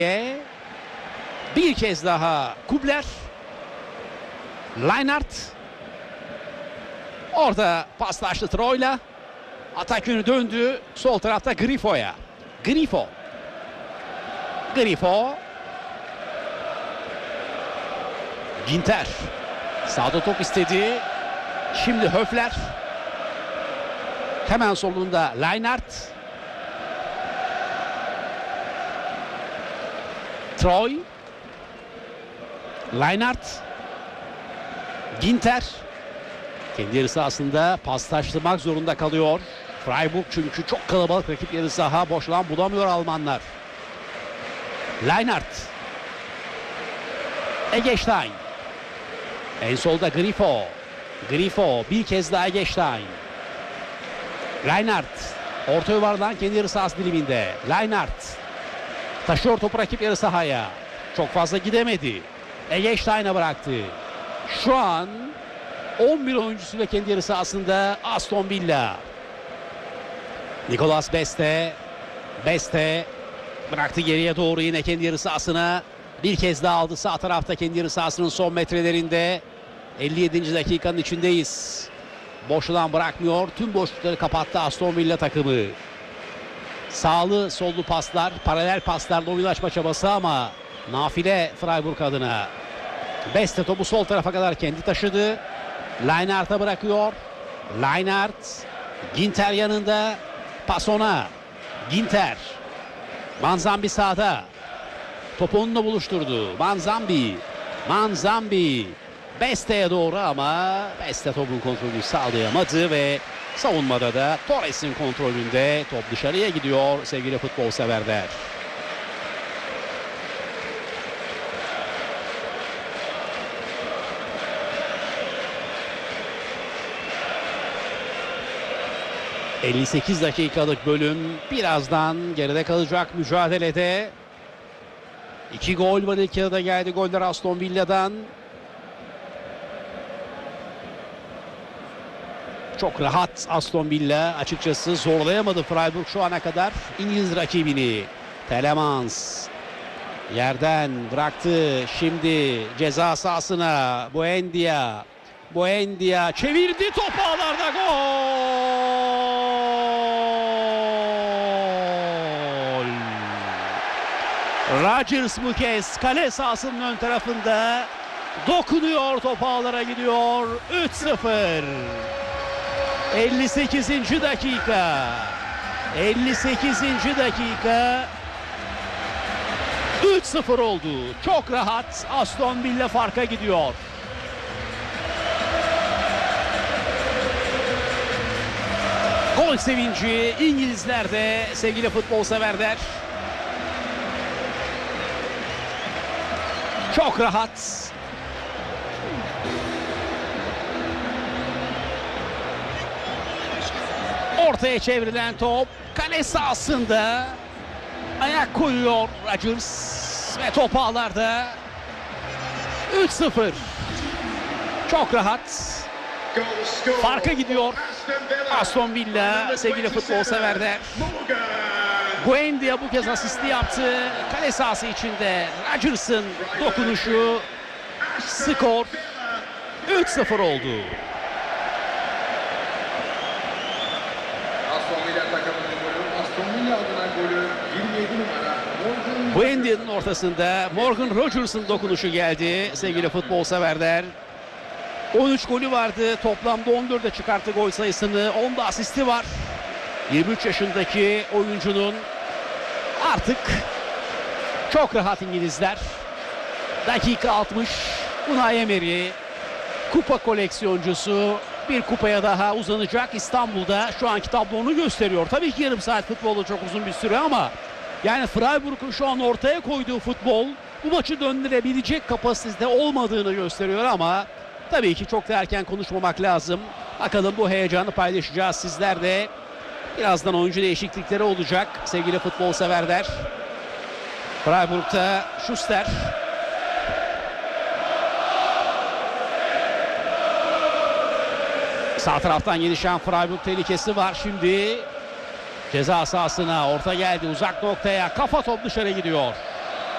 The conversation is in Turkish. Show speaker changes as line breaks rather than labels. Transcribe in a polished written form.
Bir kez daha Kubler. Lienhardt. Orada paslaştı Troy'la. Atak yönü döndü. Sol tarafta Grifo'ya. Grifo. Ginter. Sağda top istedi. Şimdi Höfler. Hemen solunda Lienhardt. Troy. Lienhardt. Ginter. Kendi yarı sahasında paslaştırmak zorunda kalıyor. Freiburg çünkü çok kalabalık rakip yarı saha. Boş alan bulamıyor Almanlar. Lienhardt. Eggestein. En solda Grifo. Bir kez daha Eggestein. Lienhardt. Orta yuvardan kendi yarı sahası diliminde. Lienhardt. Taşıyor topu rakip yarı sahaya. Çok fazla gidemedi. Eggestein'e bıraktı. Şu an 11 oyuncusuyla kendi yarı sahasında Aston Villa. Nicolas Beste bıraktı geriye doğru, yine kendi yarı sahasına. Bir kez daha aldı sağ tarafta kendi yarı sahasının son metrelerinde. 57. dakikanın içindeyiz. Boş alan bırakmıyor. Tüm boşlukları kapattı Aston Villa takımı. Sağlı sollu paslar, paralel paslarla oyun açma çabası ama nafile Freiburg adına. Beste topu sol tarafa kadar kendi taşıdı. Lienhardt'a bırakıyor. Lienhardt. Ginter yanında. Pas ona. Ginter. Manzambi sağda. Topu onunla buluşturdu. Manzambi. Beste'ye doğru ama Beste topun kontrolünü sağlayamadı ve savunmada da Torres'in kontrolünde top dışarıya gidiyor sevgili futbol severler. ...58 dakikalık bölüm birazdan geride kalacak mücadelede. 2 gol var ilk yarıda, geldi goller Aston Villa'dan. Çok rahat Aston Villa, açıkçası zorlayamadı Freiburg şu ana kadar İngiliz rakibini. Telemans yerden bıraktı, şimdi ceza sahasına Buendia çevirdi, top ağlarda, gol! Rodgers bu kez kale sahasının ön tarafında dokunuyor, top ağlara gidiyor. 3-0. 58. dakika. 3-0 oldu. Çok rahat Aston Villa farka gidiyor. Gol sevinci İngilizlerde sevgili futbol severler. Çok rahat. Ortaya çevrilen top kale sahasında, ayak koyuyor Rodgers ve top ağlarda. 3-0. Çok rahat farka gidiyor Aston Villa sevgili futbol severler. Buendia bu kez asisti yaptı. Kale sahası içinde Rodgers'ın dokunuşu, skor 3-0 oldu. Buendia'nın ortasında Morgan Rodgers'ın dokunuşu geldi sevgili futbol severler. 13 golü vardı. Toplamda 14'e çıkarttı gol sayısını. 10'da asisti var. 23 yaşındaki oyuncunun artık çok rahat İngilizler. Dakika 60. Unai Emery, kupa koleksiyoncusu, bir kupaya daha uzanacak İstanbul'da. Şu anki tablo onu gösteriyor. Tabii ki yarım saat futbolda çok uzun bir süre ama yani Freiburg'un şu an ortaya koyduğu futbol bu maçı döndürebilecek kapasitede olmadığını gösteriyor ama tabii ki çok da erken konuşmamak lazım. Bakalım, bu heyecanı paylaşacağız sizler de. Birazdan oyuncu değişiklikleri olacak sevgili futbol severler. Freiburg'da Schuster. Sağ taraftan gelişen Freiburg tehlikesi var şimdi. Ceza sahasına orta geldi, uzak noktaya, kafa top dışarı gidiyor.